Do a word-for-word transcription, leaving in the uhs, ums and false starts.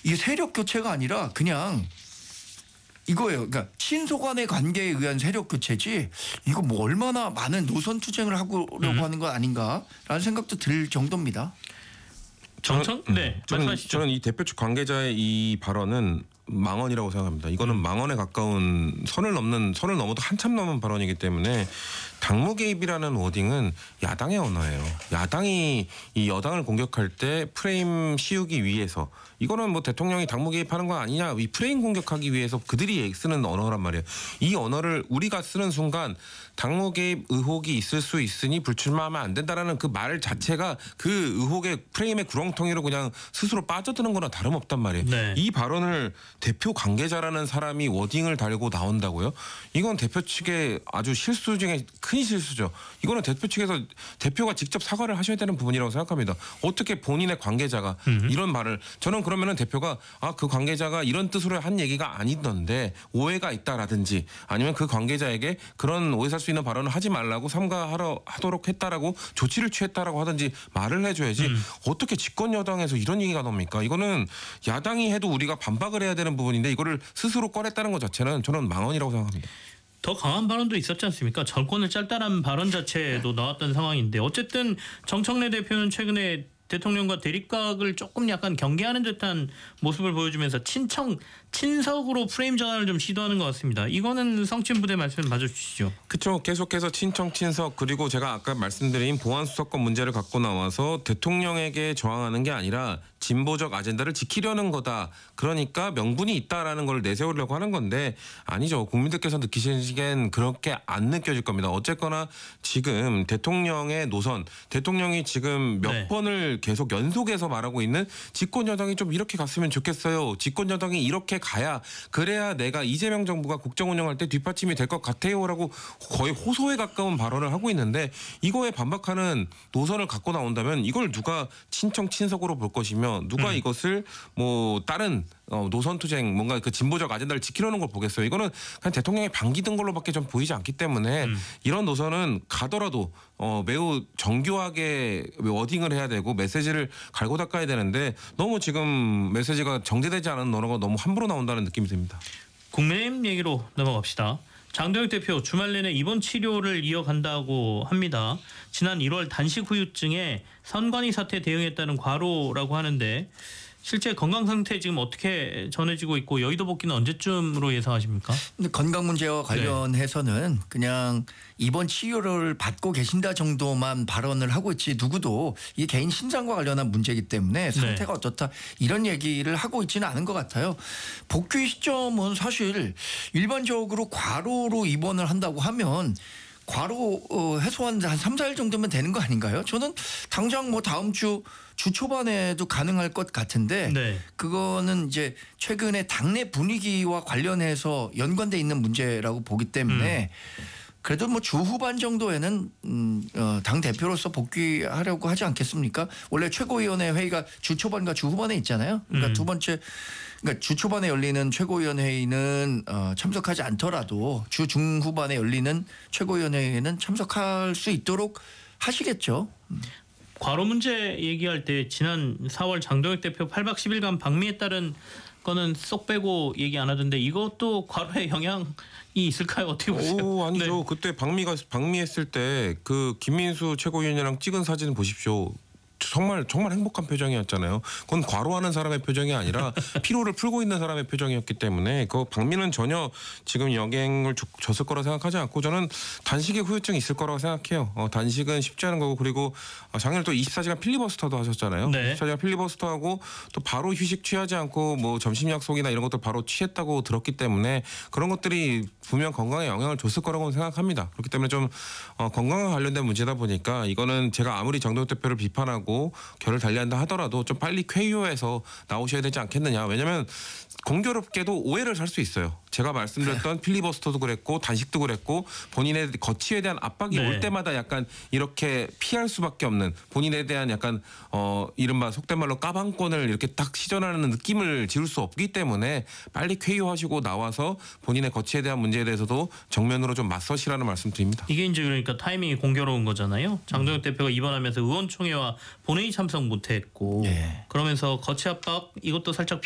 이게 세력 교체가 아니라 그냥 이거예요. 그러니까 친소 간의 관계에 의한 세력 교체지 이거 뭐 얼마나 많은 노선 투쟁을 하려고 음. 하는 건 아닌가라는 생각도 들 정도입니다. 정청? 네, 저는, 말씀하시죠. 저는 이 대표 측 관계자의 이 발언은 망언이라고 생각합니다. 이거는 음. 망언에 가까운 선을 넘는 선을 넘어도 한참 넘은 발언이기 때문에 당무 개입이라는 워딩은 야당의 언어예요. 야당이 이 여당을 공격할 때 프레임 씌우기 위해서 이거는 뭐 대통령이 당무 개입하는 거 아니냐 이 프레임 공격하기 위해서 그들이 쓰는 언어란 말이에요. 이 언어를 우리가 쓰는 순간 당무 개입 의혹이 있을 수 있으니 불출마하면 안 된다라는 그 말 자체가 그 의혹의 프레임의 구렁텅이로 그냥 스스로 빠져드는 거나 다름없단 말이에요. 네. 이 발언을 대표 관계자라는 사람이 워딩을 달고 나온다고요? 이건 대표 측의 아주 실수 중에 큰 실수죠. 이거는 대표 측에서 대표가 직접 사과를 하셔야 되는 부분이라고 생각합니다. 어떻게 본인의 관계자가 음흠. 이런 말을 저는 그러면은 대표가 아, 그 관계자가 이런 뜻으로 한 얘기가 아니던데 오해가 있다라든지 아니면 그 관계자에게 그런 오해 살 수 있는 발언을 하지 말라고 삼가하러 하도록 했다라고 조치를 취했다라고 하든지 말을 해줘야지 음. 어떻게 집권 여당에서 이런 얘기가 나옵니까? 이거는 야당이 해도 우리가 반박을 해야 되는 부분인데 이거를 스스로 꺼냈다는 것 자체는 저는 망언이라고 생각합니다. 더 강한 발언도 있었지 않습니까? 정권을 짤다란 발언 자체도 나왔던 상황인데 어쨌든 정청래 대표는 최근에 대통령과 대립각을 조금 약간 경계하는 듯한 모습을 보여주면서 친청, 친석으로 프레임 전환을 좀 시도하는 것 같습니다. 이거는 성친부대 말씀 맞아주시죠. 그렇죠. 계속해서 친청, 친석 그리고 제가 아까 말씀드린 보안수사권 문제를 갖고 나와서 대통령에게 저항하는 게 아니라 진보적 아젠다를 지키려는 거다. 그러니까 명분이 있다라는 걸 내세우려고 하는 건데 아니죠. 국민들께서 느끼시기엔 그렇게 안 느껴질 겁니다. 어쨌거나 지금 대통령의 노선, 대통령이 지금 몇 네. 번을 계속 연속해서 말하고 있는 집권 여당이 좀 이렇게 갔으면 좋겠어요. 집권 여당이 이렇게 가야 그래야 내가 이재명 정부가 국정 운영할 때 뒷받침이 될 것 같아요라고 거의 호소에 가까운 발언을 하고 있는데 이거에 반박하는 노선을 갖고 나온다면 이걸 누가 친청 친석으로 볼 것이며 누가 음. 이것을 뭐 다른 어, 노선 투쟁 뭔가 그 진보적 아젠다를 지키려는 걸 보겠어요. 이거는 그냥 대통령이 반기든 걸로밖에 좀 보이지 않기 때문에 음. 이런 노선은 가더라도 어, 매우 정교하게 워딩을 해야 되고 메시지를 갈고 닦아야 되는데 너무 지금 메시지가 정제되지 않은 언어가 너무 함부로 나온다는 느낌이 듭니다. 국민의힘 얘기로 넘어갑시다. 장도혁 대표 주말 내내 입원 치료를 이어간다고 합니다. 지난 일월 단식 후유증에 선관위 사태 대응했다는 과로라고 하는데 실제 건강 상태 지금 어떻게 전해지고 있고 여의도 복귀는 언제쯤으로 예상하십니까? 근데 건강 문제와 관련해서는 네. 그냥 입원 치료를 받고 계신다 정도만 발언을 하고 있지 누구도 이게 개인 신장과 관련한 문제이기 때문에 상태가 네. 어떻다 이런 얘기를 하고 있지는 않은 것 같아요. 복귀 시점은 사실 일반적으로 과로로 입원을 한다고 하면 과로 해소한 한 삼, 사일 정도면 되는 거 아닌가요? 저는 당장 뭐 다음 주 주 초반에도 가능할 것 같은데 네. 그거는 이제 최근에 당내 분위기와 관련해서 연관돼 있는 문제라고 보기 때문에 음. 그래도 뭐 주 후반 정도에는 음, 어, 당 대표로서 복귀하려고 하지 않겠습니까? 원래 최고위원회 회의가 주 초반과 주 후반에 있잖아요. 그러니까 음. 두 번째 그러니까 주 초반에 열리는 최고위원회의는 어, 참석하지 않더라도 주 중후반에 열리는 최고위원회의는 참석할 수 있도록 하시겠죠. 음. 과로 문제 얘기할 때 지난 사월 장도혁 대표 팔 박 십 일간 방미에 따른 거는 쏙 빼고 얘기 안 하던데 이것도 과로에 영향이 있을까요? 어떻게 보세요? 오, 아니죠. 네. 그때 방미가 방미했을 때 그 김민수 최고위원이랑 찍은 사진 보십시오. 정말 정말 행복한 표정이었잖아요. 그건 과로하는 사람의 표정이 아니라 피로를 풀고 있는 사람의 표정이었기 때문에 그 방미는 전혀 지금 영향을 줬을 거라 생각하지 않고 저는 단식의 후유증이 있을 거라고 생각해요. 어, 단식은 쉽지 않은 거고 그리고 작년에 또 이십사 시간 필리버스터도 하셨잖아요. 네. 이십사 시간 필리버스터하고 또 바로 휴식 취하지 않고 뭐 점심 약속이나 이런 것들 바로 취했다고 들었기 때문에 그런 것들이 분명 건강에 영향을 줬을 거라고 생각합니다. 그렇기 때문에 좀 어, 건강과 관련된 문제다 보니까 이거는 제가 아무리 장도혁 대표를 비판하고 결을 달리한다 하더라도 좀 빨리 쾌유해서 나오셔야 되지 않겠느냐. 왜냐하면 공교롭게도 오해를 살 수 있어요. 제가 말씀드렸던 필리버스터도 그랬고 단식도 그랬고 본인의 거취에 대한 압박이 네. 올 때마다 약간 이렇게 피할 수밖에 없는 본인에 대한 약간 어 이른바 속된 말로 까방권을 이렇게 딱 시전하는 느낌을 지울 수 없기 때문에 빨리 쾌유하시고 나와서 본인의 거취에 대한 문제에 대해서도 정면으로 좀 맞서시라는 말씀드립니다. 이게 이제 그러니까 타이밍이 공교로운 거잖아요. 장도혁 음. 대표가 입원하면서 의원총회와 본회의 참석 못했고 네. 그러면서 거취 압박 이것도 살짝